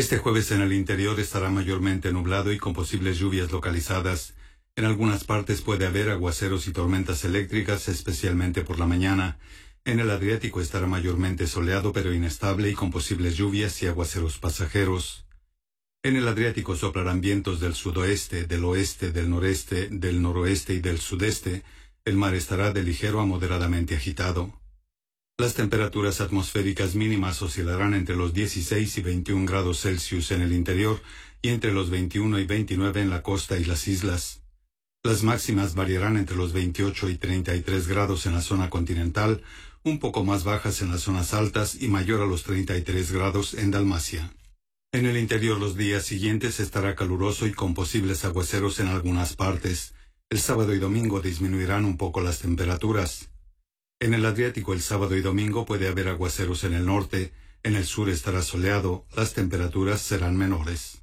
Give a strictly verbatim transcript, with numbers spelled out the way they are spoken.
Este jueves en el interior estará mayormente nublado y con posibles lluvias localizadas. En algunas partes puede haber aguaceros y tormentas eléctricas, especialmente por la mañana. En el Adriático estará mayormente soleado pero inestable y con posibles lluvias y aguaceros pasajeros. En el Adriático soplarán vientos del sudoeste, del oeste, del noreste, del noroeste y del sudeste. El mar estará de ligero a moderadamente agitado. Las temperaturas atmosféricas mínimas oscilarán entre los dieciséis y veintiún grados Celsius en el interior y entre los veintiuno y veintinueve en la costa y las islas. Las máximas variarán entre los veintiocho y treinta y tres grados en la zona continental, un poco más bajas en las zonas altas y mayor a los treinta y tres grados en Dalmacia. En el interior los días siguientes estará caluroso y con posibles aguaceros en algunas partes. El sábado y domingo disminuirán un poco las temperaturas. En el Adriático el sábado y domingo puede haber aguaceros en el norte, en el sur estará soleado, las temperaturas serán menores.